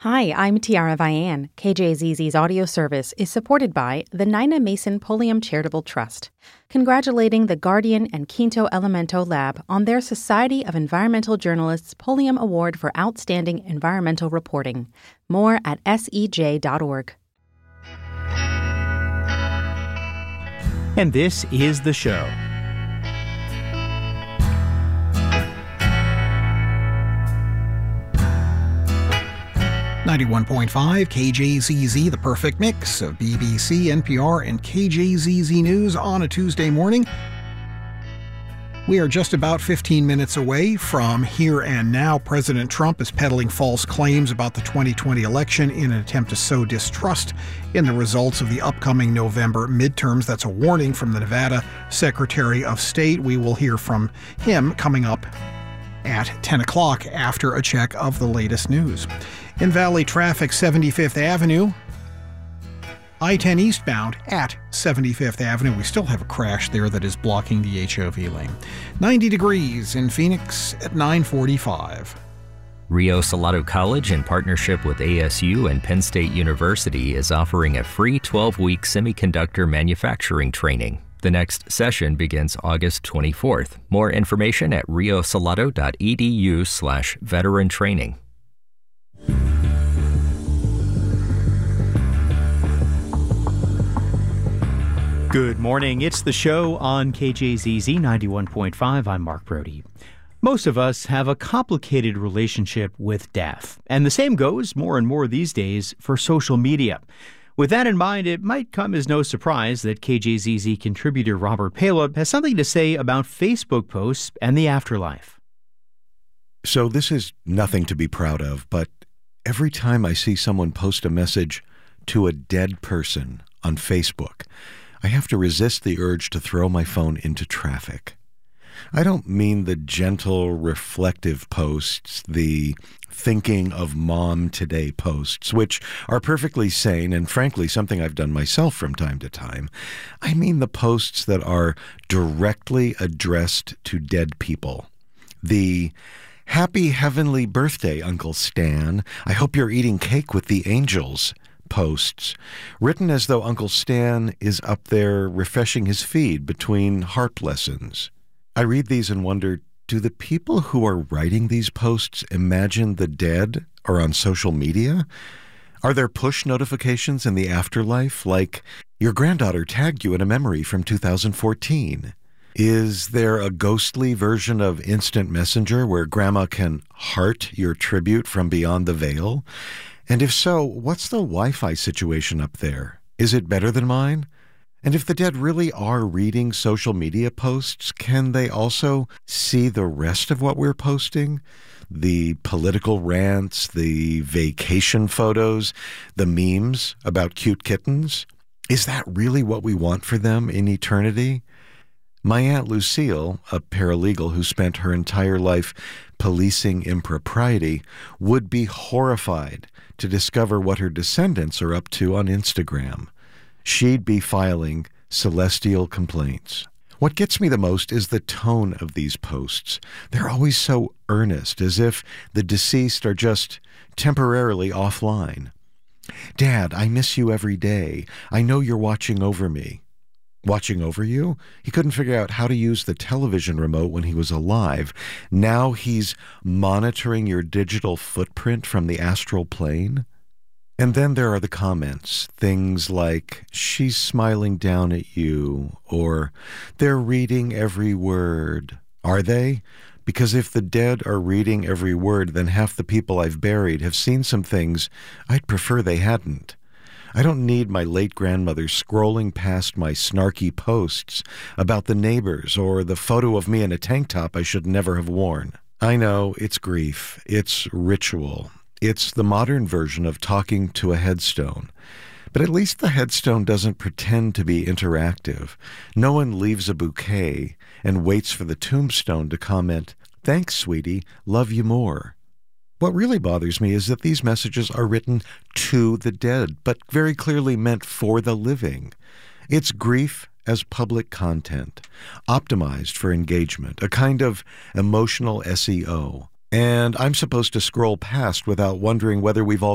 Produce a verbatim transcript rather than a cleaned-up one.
Hi, I'm Tiara Vian. K J Z Z's audio service is supported by the Nina Mason Pulliam Charitable Trust, congratulating the Guardian and Quinto Elemento Lab on their Society of Environmental Journalists Pulliam Award for Outstanding Environmental Reporting. More at S E J dot org. And this is the show. ninety-one point five K J Z Z, the perfect mix of B B C, N P R, and K J Z Z News on a Tuesday morning. We are just about fifteen minutes away from here and now. President Trump is peddling false claims about the twenty twenty election in an attempt to sow distrust in the results of the upcoming November midterms. That's a warning from the Nevada Secretary of State. We will hear from him coming up at ten o'clock after a check of the latest news. In Valley traffic, seventy-fifth Avenue, I ten eastbound at seventy-fifth Avenue. We still have a crash there that is blocking the H O V lane. ninety degrees in Phoenix at nine forty-five. Rio Salado College, in partnership with A S U and Penn State University, is offering a free twelve-week semiconductor manufacturing training. The next session begins August twenty-fourth. More information at riosalado.edu slash veteran training. Good morning. It's the show on K J Z Z ninety-one point five. I'm Mark Brody. Most of us have a complicated relationship with death, and the same goes more and more these days for social media. With that in mind, it might come as no surprise that K J Z Z contributor Robert Paleb has something to say about Facebook posts and the afterlife. So this is nothing to be proud of, but every time I see someone post a message to a dead person on Facebook, I have to resist the urge to throw my phone into traffic. I don't mean the gentle, reflective posts, the thinking of mom today posts, which are perfectly sane and frankly something I've done myself from time to time. I mean the posts that are directly addressed to dead people. The "Happy heavenly birthday, Uncle Stan. I hope you're eating cake with the angels" posts, written as though Uncle Stan is up there refreshing his feed between harp lessons. I read these and wonder, do the people who are writing these posts imagine the dead are on social media? Are there push notifications in the afterlife, like, your granddaughter tagged you in a memory from two thousand fourteen? Is there a ghostly version of Instant Messenger where Grandma can heart your tribute from beyond the veil? And if so, what's the Wi-Fi situation up there? Is it better than mine? And if the dead really are reading social media posts, can they also see the rest of what we're posting? The political rants, the vacation photos, the memes about cute kittens? Is that really what we want for them in eternity? My Aunt Lucille, a paralegal who spent her entire life policing impropriety, would be horrified to discover what her descendants are up to on Instagram. She'd be filing celestial complaints. What gets me the most is the tone of these posts. They're always so earnest, as if the deceased are just temporarily offline. "Dad, I miss you every day. I know you're watching over me." Watching over you? He couldn't figure out how to use the television remote when he was alive. Now he's monitoring your digital footprint from the astral plane? And then there are the comments, things like, "She's smiling down at you," or "They're reading every word." Are they? Because if the dead are reading every word, then half the people I've buried have seen some things I'd prefer they hadn't. I don't need my late grandmother scrolling past my snarky posts about the neighbors or the photo of me in a tank top I should never have worn. I know, it's grief, it's ritual, it's the modern version of talking to a headstone. But at least the headstone doesn't pretend to be interactive. No one leaves a bouquet and waits for the tombstone to comment, "Thanks, sweetie, love you more." What really bothers me is that these messages are written to the dead, but very clearly meant for the living. It's grief as public content, optimized for engagement, a kind of emotional S E O. And I'm supposed to scroll past without wondering whether we've all